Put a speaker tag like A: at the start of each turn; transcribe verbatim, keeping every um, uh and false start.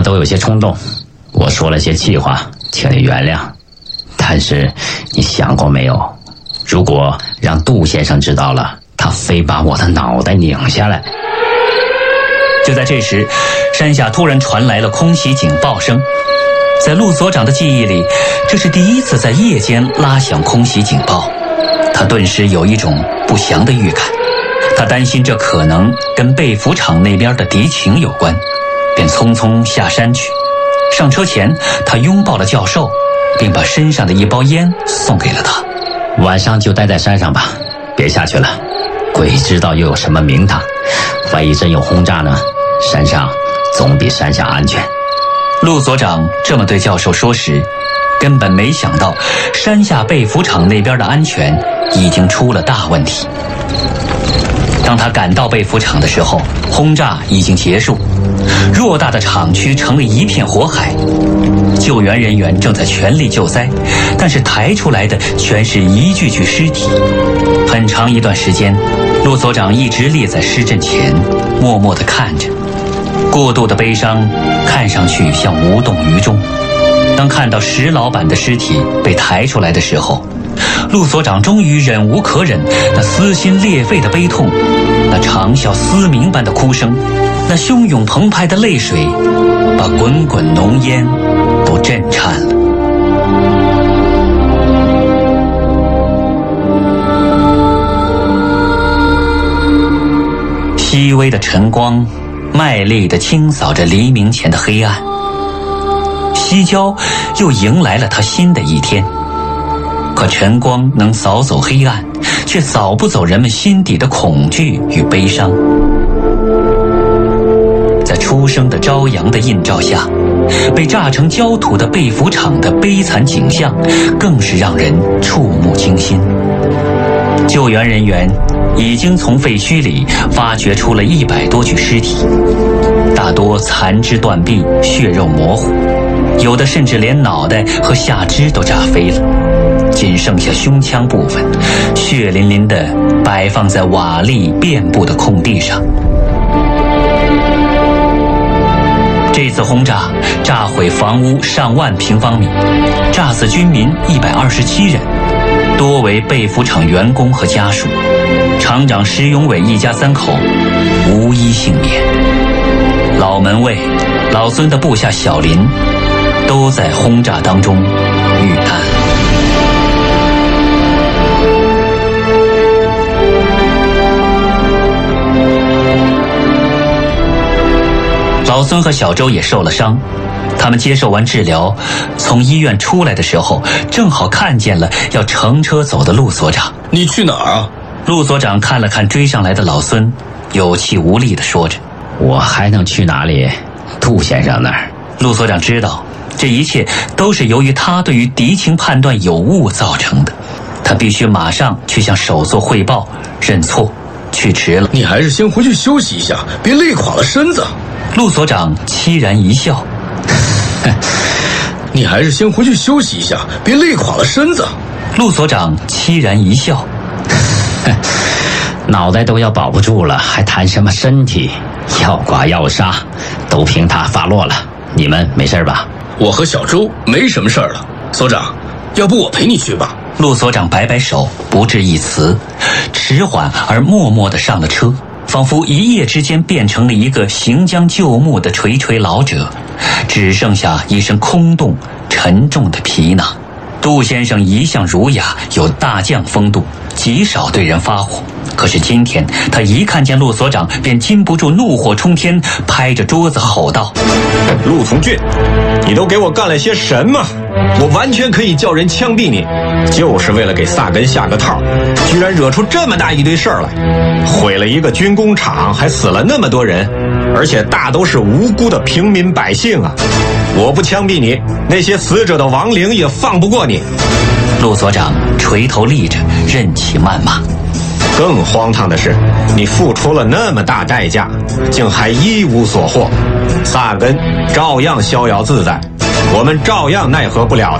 A: 都有些冲动，我说了些气话，请你原谅。但是你想过没有，如果让杜先生知道了，他非把我的脑袋拧下来。
B: 就在这时，山下突然传来了空袭警报声。在陆所长的记忆里，这是第一次在夜间拉响空袭警报，他顿时有一种不祥的预感。他担心这可能跟被服厂那边的敌情有关，便匆匆下山去。上车前，他拥抱了教授，并把身上的一包烟送给了他。
A: 晚上就待在山上吧，别下去了，鬼知道又有什么名堂，万一真有轰炸呢？山上总比山下安全。
B: 陆所长这么对教授说时，根本没想到山下被服厂那边的安全已经出了大问题。当他赶到被服厂的时候，轰炸已经结束，偌大的厂区成了一片火海，救援人员正在全力救灾，但是抬出来的全是一具具尸体。很长一段时间，陆所长一直立在尸阵前，默默地看着。过度的悲伤看上去像无动于衷。当看到石老板的尸体被抬出来的时候，陆所长终于忍无可忍，那撕心裂肺的悲痛，那长啸嘶鸣般的哭声，那汹涌澎湃的泪水，把滚滚浓烟都震颤了。细微的晨光卖力地清扫着黎明前的黑暗，西郊又迎来了他新的一天。可晨光能扫走黑暗，却扫不走人们心底的恐惧与悲伤。在初升的朝阳的映照下，被炸成焦土的被服厂的悲惨景象更是让人触目惊心。救援人员已经从废墟里挖掘出了一百多具尸体，大多残肢断臂，血肉模糊，有的甚至连脑袋和下肢都炸飞了，仅剩下胸腔部分，血淋淋地摆放在瓦砾遍布的空地上。这次轰炸炸毁房屋上万平方米，炸死军民一百二十七人，多为被服厂员工和家属。厂长石永伟一家三口无一幸免。老门卫、老孙的部下小林都在轰炸当中遇难。老孙和小周也受了伤，他们接受完治疗，从医院出来的时候，正好看见了要乘车走的陆所长。
C: 你去哪儿啊？
B: 陆所长看了看追上来的老孙，有气无力地说着：
A: 我还能去哪里？杜先生那儿。
B: 陆所长知道这一切都是由于他对于敌情判断有误造成的，他必须马上去向首座汇报认错，去迟了。
C: 你还是先回去休息一下，别累垮了身子。
B: 陆所长凄然一笑
C: 你还是先回去休息一下，别累垮了身子。
B: 陆所长凄然一笑
A: 脑袋都要保不住了，还谈什么身体？要剐要杀都凭他发落了。你们没事吧？
C: 我和小周没什么事儿了。所长，要不我陪你去吧？
B: 陆所长摆摆手，不置一词，迟缓而默默地上了车，仿佛一夜之间变成了一个行将就木的垂垂老者，只剩下一身空洞沉重的皮囊。杜先生一向儒雅，有大将风度，极少对人发火。可是今天他一看见陆所长，便禁不住怒火冲天，拍着桌子吼道：
D: 陆从俊，你都给我干了些什么？我完全可以叫人枪毙你，就是为了给萨根下个套，居然惹出这么大一堆事儿来，毁了一个军工厂，还死了那么多人，而且大都是无辜的平民百姓啊！我不枪毙你，那些死者的亡灵也放不过你。
B: 陆所长垂头立着，任其谩骂。
D: 更荒唐的是，你付出了那么大代价，竟还一无所获。萨根照样逍遥自在，我们照样奈何不了